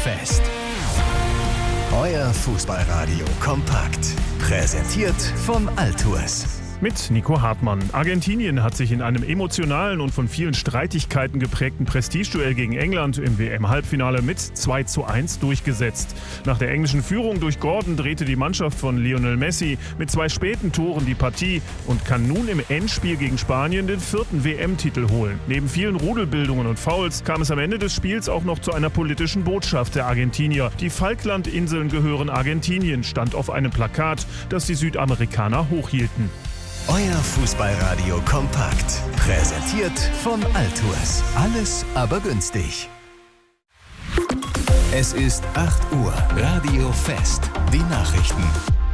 Fest. Euer Fußballradio kompakt. Präsentiert von Altours. Mit Nico Hartmann. Argentinien hat sich in einem emotionalen und von vielen Streitigkeiten geprägten Prestigeduell gegen England im WM-Halbfinale mit 2:1 durchgesetzt. Nach der englischen Führung durch Gordon drehte die Mannschaft von Lionel Messi mit 2 späten Toren die Partie und kann nun im Endspiel gegen Spanien den 4. WM-Titel holen. Neben vielen Rudelbildungen und Fouls kam es am Ende des Spiels auch noch zu einer politischen Botschaft der Argentinier. Die Falklandinseln gehören Argentinien, stand auf einem Plakat, das die Südamerikaner hochhielten. Euer Fußballradio kompakt. Präsentiert von Altours. Alles aber günstig. Es ist 8 Uhr. Radio Fest. Die Nachrichten.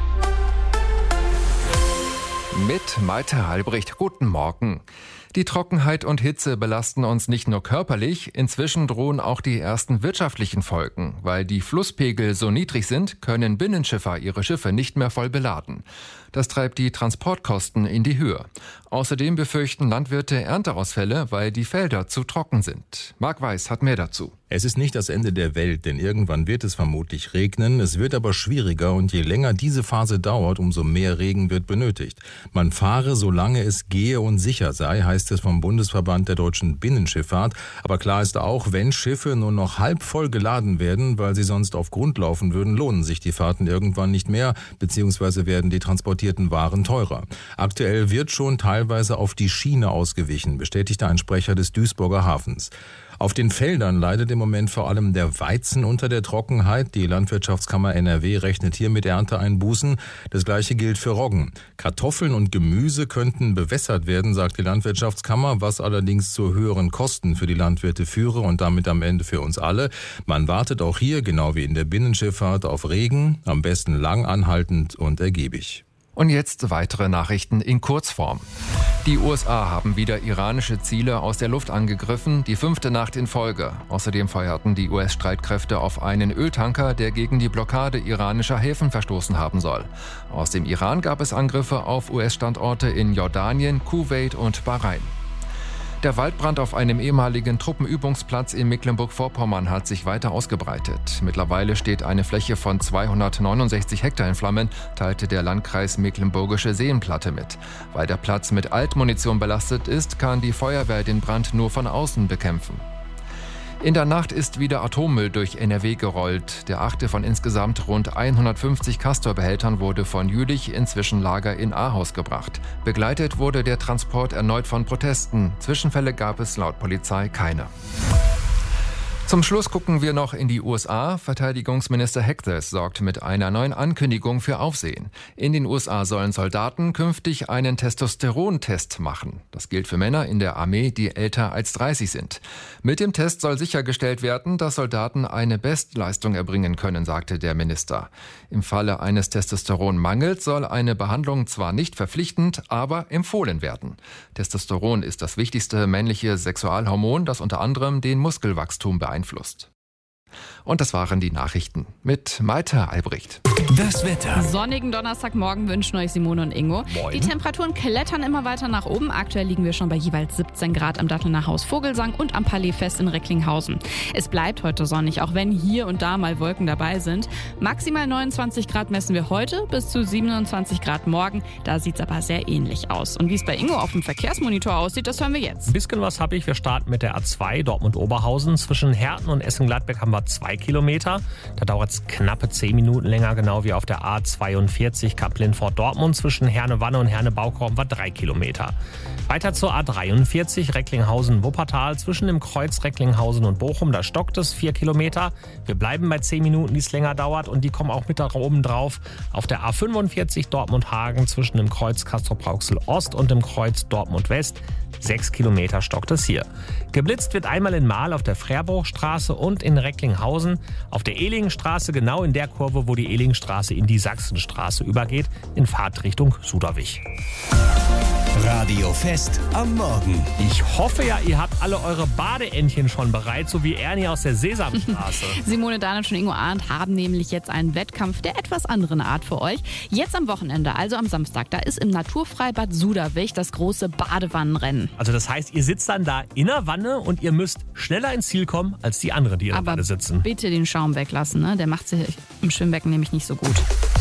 Mit Malte Halbricht. Guten Morgen. Die Trockenheit und Hitze belasten uns nicht nur körperlich, inzwischen drohen auch die ersten wirtschaftlichen Folgen. Weil die Flusspegel so niedrig sind, können Binnenschiffer ihre Schiffe nicht mehr voll beladen. Das treibt die Transportkosten in die Höhe. Außerdem befürchten Landwirte Ernteausfälle, weil die Felder zu trocken sind. Marc Weiß hat mehr dazu. Es ist nicht das Ende der Welt, denn irgendwann wird es vermutlich regnen. Es wird aber schwieriger und je länger diese Phase dauert, umso mehr Regen wird benötigt. Man fahre, solange es gehe und sicher sei, heißt es vom Bundesverband der deutschen Binnenschifffahrt. Aber klar ist auch, wenn Schiffe nur noch halb voll geladen werden, weil sie sonst auf Grund laufen würden, lohnen sich die Fahrten irgendwann nicht mehr, beziehungsweise werden die transportierten Waren teurer. Aktuell wird schon teilweise auf die Schiene ausgewichen, bestätigte ein Sprecher des Duisburger Hafens. Auf den Feldern leidet im Moment vor allem der Weizen unter der Trockenheit. Die Landwirtschaftskammer NRW rechnet hier mit Ernteeinbußen. Das Gleiche gilt für Roggen. Kartoffeln und Gemüse könnten bewässert werden, sagt die Landwirtschaftskammer, was allerdings zu höheren Kosten für die Landwirte führe und damit am Ende für uns alle. Man wartet auch hier, genau wie in der Binnenschifffahrt, auf Regen, am besten lang anhaltend und ergiebig. Und jetzt weitere Nachrichten in Kurzform. Die USA haben wieder iranische Ziele aus der Luft angegriffen, die 5. Nacht in Folge. Außerdem feuerten die US-Streitkräfte auf einen Öltanker, der gegen die Blockade iranischer Häfen verstoßen haben soll. Aus dem Iran gab es Angriffe auf US-Standorte in Jordanien, Kuwait und Bahrain. Der Waldbrand auf einem ehemaligen Truppenübungsplatz in Mecklenburg-Vorpommern hat sich weiter ausgebreitet. Mittlerweile steht eine Fläche von 269 Hektar in Flammen, teilte der Landkreis Mecklenburgische Seenplatte mit. Weil der Platz mit Altmunition belastet ist, kann die Feuerwehr den Brand nur von außen bekämpfen. In der Nacht ist wieder Atommüll durch NRW gerollt. Der 8. von insgesamt rund 150 Castor-Behältern wurde von Jülich ins Zwischenlager in Ahaus gebracht. Begleitet wurde der Transport erneut von Protesten. Zwischenfälle gab es laut Polizei keine. Zum Schluss gucken wir noch in die USA. Verteidigungsminister Hexes sorgt mit einer neuen Ankündigung für Aufsehen. In den USA sollen Soldaten künftig einen Testosterontest machen. Das gilt für Männer in der Armee, die älter als 30 sind. Mit dem Test soll sichergestellt werden, dass Soldaten eine Bestleistung erbringen können, sagte der Minister. Im Falle eines Testosteronmangels soll eine Behandlung zwar nicht verpflichtend, aber empfohlen werden. Testosteron ist das wichtigste männliche Sexualhormon, das unter anderem den Muskelwachstum beeinflusst. Und das waren die Nachrichten mit Malte Albrecht. Das Wetter. Sonnigen Donnerstagmorgen wünschen euch Simone und Ingo. Moin. Die Temperaturen klettern immer weiter nach oben. Aktuell liegen wir schon bei jeweils 17 Grad am Dattelner Haus Vogelsang und am Palais-Fest in Recklinghausen. Es bleibt heute sonnig, auch wenn hier und da mal Wolken dabei sind. Maximal 29 Grad messen wir heute, bis zu 27 Grad morgen. Da sieht es aber sehr ähnlich aus. Und wie es bei Ingo auf dem Verkehrsmonitor aussieht, das hören wir jetzt. Ein bisschen was habe ich. Wir starten mit der A2 Dortmund-Oberhausen. Zwischen Herten und Essen-Gladbeck haben wir 2 Kilometer. Da dauert es knappe 10 Minuten länger, genau wie auf der A42 Kapp-Lindfort-Dortmund. Zwischen Herne-Wanne und Herne-Baukow haben wir 3 Kilometer. Weiter zur A43 Recklinghausen-Wuppertal. Zwischen dem Kreuz Recklinghausen und Bochum, da stockt es 4 Kilometer. Wir bleiben bei 10 Minuten, die es länger dauert, und die kommen auch mit da oben drauf. Auf der A45 Dortmund-Hagen zwischen dem Kreuz Castrop-Rauxel-Ost und dem Kreuz Dortmund-West 6 Kilometer stockt es hier. Geblitzt wird einmal in Mahl auf der Freiburgstraße und in Recklinghausen. Auf der Ehlingenstraße, genau in der Kurve, wo die Ehlingstraße in die Sachsenstraße übergeht, in Fahrtrichtung Suderwich. Radio Fest am Morgen. Ich hoffe ja, ihr habt alle eure Badeentchen schon bereit, so wie Ernie aus der Sesamstraße. Simone Danisch und Ingo Arndt haben nämlich jetzt einen Wettkampf der etwas anderen Art für euch. Jetzt am Wochenende, also am Samstag, da ist im Naturfreibad Suderwich das große Badewannenrennen. Also das heißt, ihr sitzt dann da in der Wanne und ihr müsst schneller ins Ziel kommen als die anderen, die in der Wanne sitzen. Bitte den Schaum weglassen, ne? Der macht sich im Schwimmbecken nämlich nicht so gut.